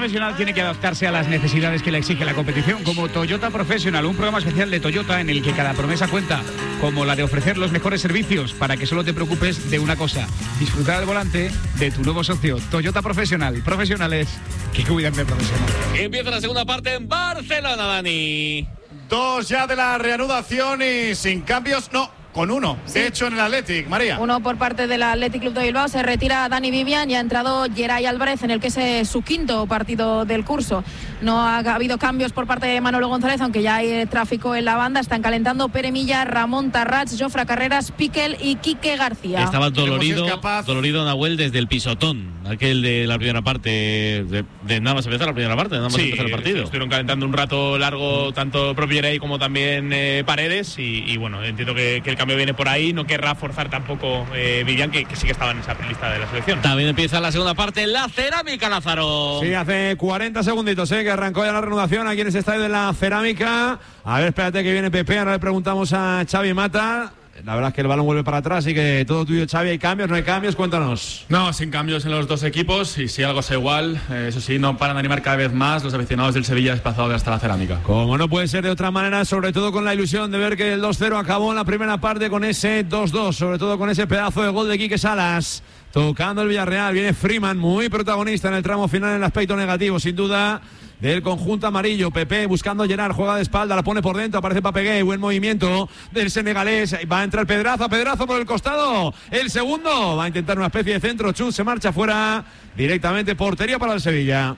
profesional tiene que adaptarse a las necesidades que le exige la competición, como Toyota Professional, un programa especial de Toyota en el que cada promesa cuenta, como la de ofrecer los mejores servicios para que solo te preocupes de una cosa: disfrutar al volante de tu nuevo socio. Toyota Professional, profesionales que cuidan de profesional. Empieza la segunda parte en Barcelona, Dani. 2 ya de la reanudación y sin cambios, no, con uno. Sí. De hecho, en el Athletic, María. Uno por parte del Athletic Club de Bilbao. Se retira Dani Vivian y ha entrado Geray Álvarez en el que es su quinto partido del curso. No ha habido cambios por parte de Manolo González, aunque ya hay tráfico en la banda. Están calentando Pere Milla, Ramón Tarrats, Jofra Carreras, Piquel y Quique García. Estaba dolorido Nahuel desde el pisotón, aquel de la primera parte, de nada más empezar la primera parte, nada más empezar el partido. Estuvieron calentando un rato largo tanto el propio Geray como también Paredes y bueno, entiendo que el cambio viene por ahí. No querrá forzar tampoco Vivian, que sí que estaba en esa lista de la selección. También empieza la segunda parte, la Cerámica, Lázaro. Sí, hace 40 segunditos que arrancó ya la renovación aquí en ese estadio de la Cerámica. A ver, espérate que viene Pepe, ahora le preguntamos a Xavi Mata. La verdad es que el balón vuelve para atrás, así que todo tuyo, Xavi. ¿Hay cambios? ¿No hay cambios? Cuéntanos. No, sin cambios en los dos equipos, y si algo es igual, eso sí, no paran de animar cada vez más los aficionados del Sevilla desplazados hasta la Cerámica. Como no puede ser de otra manera, sobre todo con la ilusión de ver que el 2-0 acabó en la primera parte con ese 2-2, sobre todo con ese pedazo de gol de Quique Salas. Tocando el Villarreal, viene Freeman, muy protagonista en el tramo final en el aspecto negativo, sin duda, del conjunto amarillo. Pepe buscando a Gerard, juega de espalda, la pone por dentro, aparece Papegué, buen movimiento del senegalés, va a entrar Pedraza por el costado, el segundo, va a intentar una especie de centro, Chut se marcha fuera, directamente portería para el Sevilla,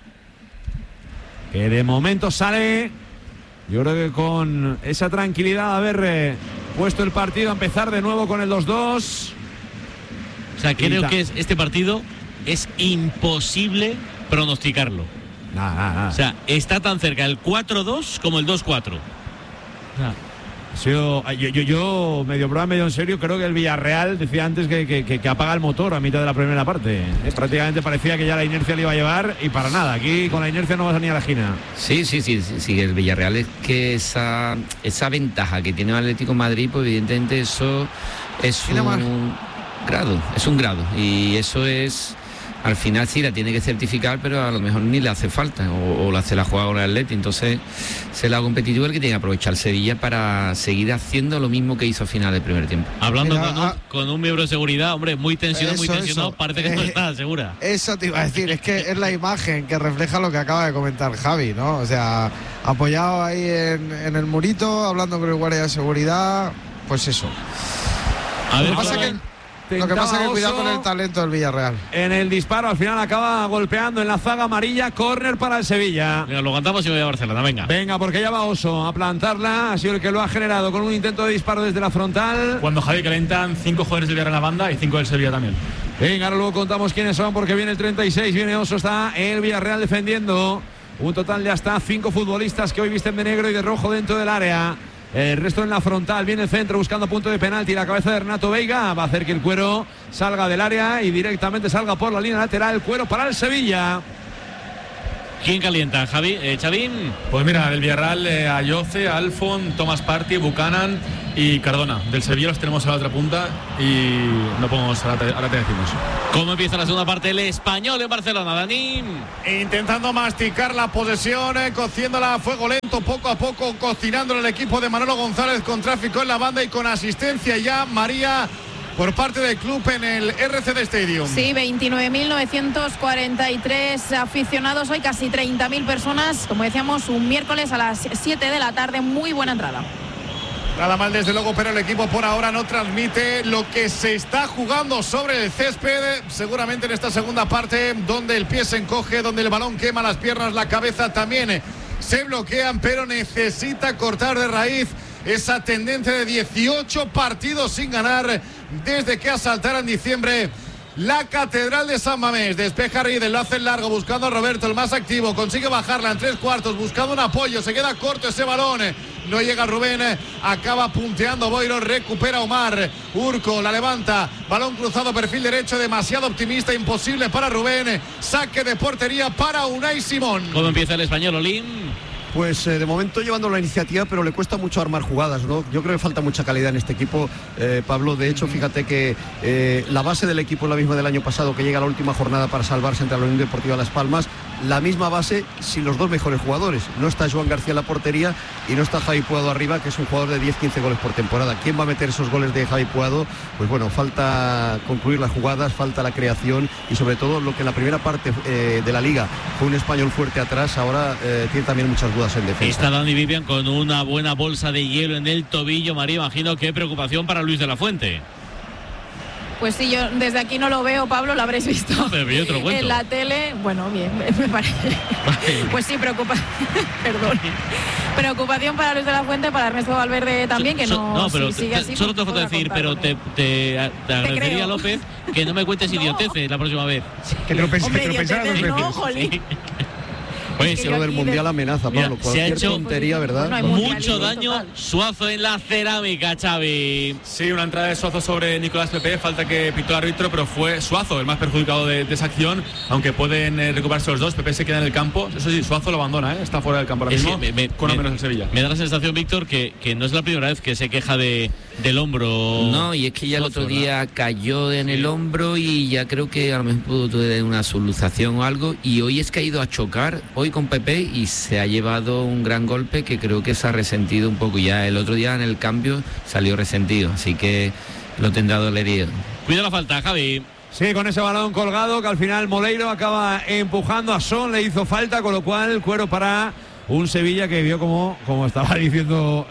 que de momento sale, yo creo que con esa tranquilidad de haber puesto el partido a empezar de nuevo con el 2-2. O sea, creo que este partido es imposible pronosticarlo. Nah. O sea, está tan cerca el 4-2 como el 2-4. Yo medio broma, medio en serio, creo que el Villarreal decía antes que apaga el motor a mitad de la primera parte. Prácticamente parecía que ya la inercia le iba a llevar y para nada. Aquí con la inercia no vas a ni a la esquina. Sí, el Villarreal es que esa ventaja que tiene el Atlético de Madrid, pues evidentemente eso es un grado y eso es, al final sí la tiene que certificar, pero a lo mejor ni le hace falta o le hace la jugada con el Atleti. Entonces se la competitivo el que tiene que aprovechar Sevilla para seguir haciendo lo mismo que hizo a final del primer tiempo. Hablando con un miembro de seguridad, hombre, muy tensionado, parece que no está segura. Eso te iba a decir, es que es la imagen que refleja lo que acaba de comentar Javi, ¿no? O sea, apoyado ahí en el murito, hablando con el guardia de seguridad, pues eso. Lo que pasa es que cuidado con el talento del Villarreal. En el disparo al final acaba golpeando en la zaga amarilla, córner para el Sevilla. Venga, lo cantamos y voy a Barcelona, Venga, porque ya va Oso a plantarla, ha sido el que lo ha generado con un intento de disparo desde la frontal. Cuando Javi calentan 5 jugadores del Villarreal en la banda y 5 del Sevilla también. Venga, ahora luego contamos quiénes son, porque viene el 36, viene Oso, está el Villarreal defendiendo. Un total de hasta 5 futbolistas que hoy visten de negro y de rojo dentro del área. El resto en la frontal, viene el centro buscando punto de penalti, la cabeza de Renato Veiga va a hacer que el Cuero salga del área y directamente salga por la línea lateral. Cuero para el Sevilla. ¿Quién calienta, Javi? ¿Chavín? Pues mira, del Villarreal, Ayoce, Alfon, Thomas Partey, Buchanan y Cardona. Del Sevilla los tenemos a la otra punta y no podemos, ahora te decimos. ¿Cómo empieza la segunda parte? El Español en Barcelona, Dani. Intentando masticar la posesión, cociéndola a fuego lento, poco a poco, cocinando el equipo de Manolo González con tráfico en la banda y con asistencia ya, María, por parte del club en el RCD Stadium. Sí, 29.943 aficionados, hoy casi 30.000 personas, como decíamos, un miércoles a las 7 de la tarde, muy buena entrada. Nada mal desde luego, pero el equipo por ahora no transmite lo que se está jugando sobre el césped, seguramente en esta segunda parte, donde el pie se encoge, donde el balón quema las piernas, la cabeza también se bloquean, pero necesita cortar de raíz esa tendencia de 18 partidos sin ganar desde que asaltara en diciembre la Catedral de San Mamés. Despeja Riedel, lo hace largo buscando a Roberto, el más activo, consigue bajarla en 3/4 buscando un apoyo, se queda corto ese balón, no llega Rubén, acaba punteando Boiro, recupera Omar, Urco la levanta, balón cruzado, perfil derecho, demasiado optimista, imposible para Rubén, saque de portería para Unai Simón. ¿Cómo empieza el Español, Olín? Pues de momento llevando la iniciativa, pero le cuesta mucho armar jugadas, ¿no? Yo creo que falta mucha calidad en este equipo, Pablo. De hecho, fíjate que la base del equipo es la misma del año pasado, que llega a la última jornada para salvarse ante la Unión Deportiva Las Palmas, la misma base sin los dos mejores jugadores. No está Joan García en la portería y no está Javi Puado arriba, que es un jugador de 10-15 goles por temporada. ¿Quién va a meter esos goles de Javi Puado? Pues bueno, falta concluir las jugadas, falta la creación y sobre todo lo que en la primera parte de la Liga fue un español fuerte atrás, ahora tiene también muchas dudas en defensa. Está Dani Vivian con una buena bolsa de hielo en el tobillo. María, imagino qué preocupación para Luis de la Fuente. Pues sí, yo desde aquí no lo veo, Pablo, lo habréis visto en la tele. Bueno, bien, me parece. Pues sí, preocupación para Luis de la Fuente, para Ernesto Valverde también, que pero si sigue así. Solo te falta decir, pero te agradecería, López, que no me cuentes idioteces la próxima vez. Que te lo pensaras dos veces. No, jolín. Pues lo del Mundial amenaza, Pablo. Se ha hecho tontería, ¿verdad? Mucho daño Suazo en la cerámica, Xavi. Sí, una entrada de Suazo sobre Nicolás Pepe. Falta que pitó el árbitro, pero fue Suazo el más perjudicado de esa acción. Aunque pueden recuperarse los dos, Pepe se queda en el campo. Eso sí, Suazo lo abandona, está fuera del campo ahora mismo, con al menos el Sevilla. Me da la sensación, Víctor, que no es la primera vez que se queja del hombro. No, y es que ya el otro día cayó en el hombro y ya creo que a lo mejor pudo tener una solución o algo. Y hoy es que ha ido a chocar, hoy con Pepe, y se ha llevado un gran golpe que creo que se ha resentido un poco. Ya el otro día en el cambio salió resentido, así que lo tendrá dolerido. Cuida la falta, Javi. Sí, con ese balón colgado que al final Moleiro acaba empujando a Son, le hizo falta, con lo cual cuero para un Sevilla que vio como estaba diciendo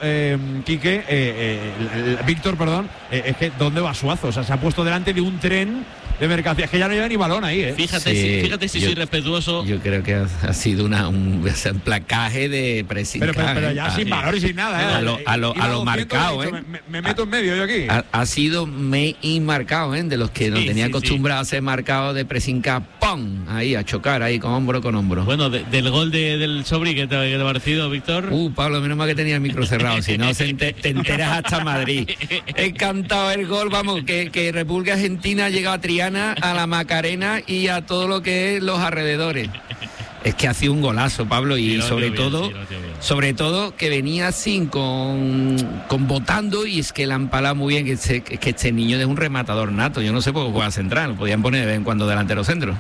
Víctor, perdón, es que ¿dónde va Suazo? O sea, se ha puesto delante de un tren de mercancías, que ya no lleva ni balón ahí, ¿eh? Fíjate si soy respetuoso. Yo creo que ha sido un placaje de pressing. Pero ya sin valor y sin nada, ¿eh? A lo marcado, ¿eh? Me meto en medio yo aquí. Ha sido marcado, ¿eh? De los que no tenía acostumbrado a ser marcado de pressing, ¡pum! Ahí, a chocar, ahí, con hombro con hombro. Bueno, del gol del Sobri, ¿qué te ha parecido, Víctor? Pablo, menos mal que tenía el micro cerrado, si no te enteras hasta Madrid. Encantado el gol, vamos, que República Argentina ha llegado a Triana, a la Macarena y a todo lo que es los alrededores. Es que ha sido un golazo, Pablo, y sobre todo que venía así con botando, y es que la han empalado muy bien, que este niño es un rematador nato. Yo no sé por qué juega central, lo podían poner de vez en cuando delantero centro.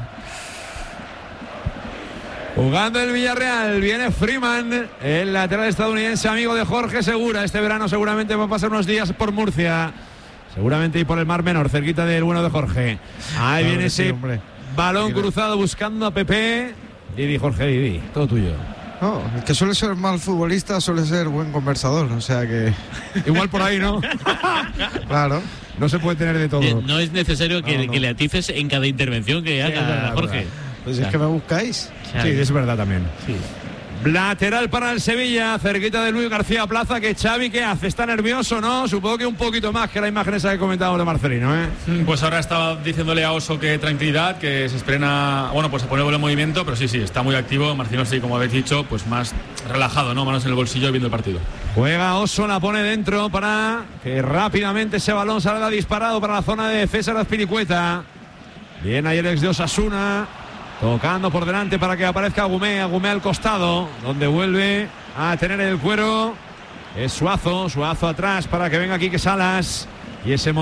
Jugando el Villarreal, viene Freeman, el lateral estadounidense, amigo de Jorge Segura. Este verano seguramente va a pasar unos días por Murcia, seguramente y por el Mar Menor, cerquita del bueno de Jorge. Ahí viene ese balón cruzado buscando a Pepe. Didi, Jorge, Didi, todo tuyo. No, el que suele ser mal futbolista suele ser buen conversador, o sea que... Igual por ahí, ¿no? Claro. No se puede tener de todo. No es necesario que le atices en cada intervención que haga, verdad, Jorge. Verdad. Pues es que me buscáis. Sí, es verdad también. Sí. Lateral para el Sevilla, cerquita de Luis García Plaza, que Xavi, ¿qué hace? ¿Está nervioso, no? Supongo que un poquito más que la imagen esa que comentábamos de Marcelino, ¿eh? Pues ahora estaba diciéndole a Oso que tranquilidad, que se estrena, pues a poner el movimiento, pero sí, está muy activo. Marcelino, sí, como habéis dicho, pues más relajado, ¿no? Manos en el bolsillo viendo el partido. Juega Oso, la pone dentro para que rápidamente ese balón salga disparado para la zona de César Azpilicueta. Bien ahí el ex de Osasuna, tocando por delante para que aparezca Agumé al costado, donde vuelve a tener el cuero. Es Suazo atrás para que venga Quique Salas. Y ese